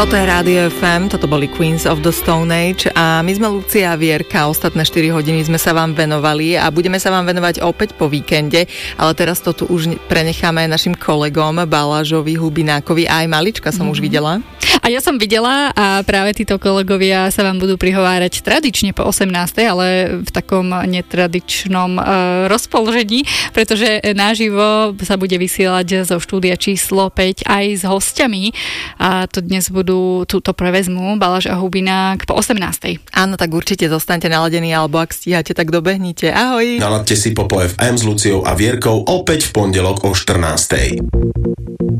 Toto je Rádio FM, toto boli Queens of the Stone Age a my sme Lucia a Vierka, ostatné 4 hodiny sme sa vám venovali a budeme sa vám venovať opäť po víkende, ale teraz to tu už prenecháme našim kolegom Balážovi, Hubinákovi a aj Malička som už videla. A ja som videla a práve títo kolegovia sa vám budú prihovárať tradične po 18. ale v takom netradičnom rozpoložení, pretože naživo sa bude vysielať zo štúdia číslo 5 aj s hostiami a to dnes budú, to prevezmú Baláž a Hubinák po 18. Áno, tak určite zostaňte naladení, alebo ak stíhate, tak dobehnite. Ahoj! Naladte si Popo FM s Luciou a Vierkou opäť v pondelok o 14.